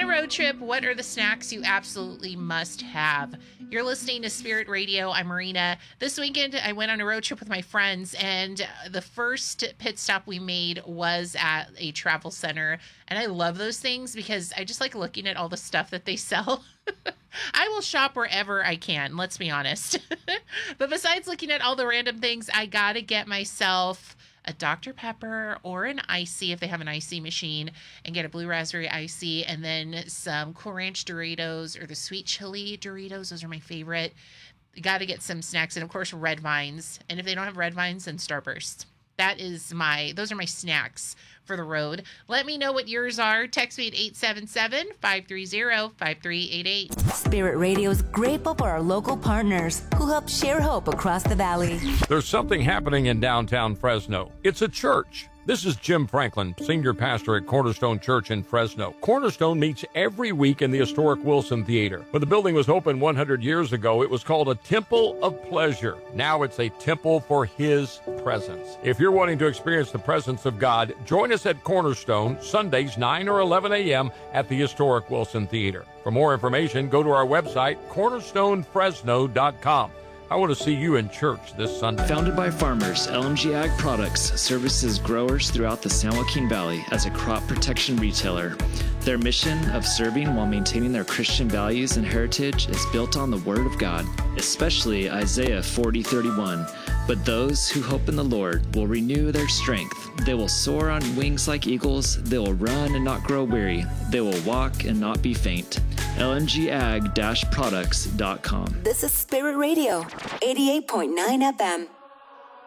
a road trip, what are the snacks you absolutely must have? You're listening to Spirit Radio. I'm Marina. This weekend, I went on a road trip with my friends, and the first pit stop we made was at a travel center. And I love those things because I just like looking at all the stuff that they sell. I will shop wherever I can, let's be honest. But besides looking at all the random things, I gotta get myself a Dr. Pepper or an Icy if they have an Icy machine, and get a blue raspberry Icy, and then some Cool Ranch Doritos or the sweet chili Doritos. Those are my favorite. Got to get some snacks, and of course Red Vines. And if they don't have Red Vines, then Starburst. Those are my snacks for the road. Let me know what yours are. Text me at 877-530-5388. Spirit Radio is grateful for our local partners who help share hope across the valley. There's something happening in downtown Fresno. It's a church. This is Jim Franklin, senior pastor at Cornerstone Church in Fresno. Cornerstone meets every week in the historic Wilson Theater. When the building was opened 100 years ago, it was called a Temple of Pleasure. Now it's a temple for His presence. If you're wanting to experience the presence of God, join us at Cornerstone, Sundays 9 or 11 a.m. at the historic Wilson Theater. For more information, go to our website, cornerstonefresno.com. I want to see you in church this Sunday. Founded by farmers, LMG Ag Products services growers throughout the San Joaquin Valley as a crop protection retailer. Their mission of serving while maintaining their Christian values and heritage is built on the Word of God, especially Isaiah 40:31. But those who hope in the Lord will renew their strength. They will soar on wings like eagles. They will run and not grow weary. They will walk and not be faint. LMGAg-products.com. This is Spirit Radio, 88.9 FM.